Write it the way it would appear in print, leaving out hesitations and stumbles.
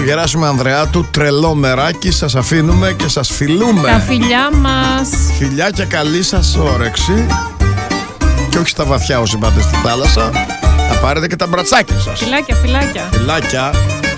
Γεράσιμε Ανδρεάτου, τρελό μεράκι, σας αφήνουμε και σας φιλούμε. Τα φιλιά μας. Φιλιά και καλή σας όρεξη. Και όχι στα βαθιά όσοι πάτε στη θάλασσα. Θα πάρετε και τα μπρατσάκια σας. Φιλάκια, φιλάκια. Φιλάκια.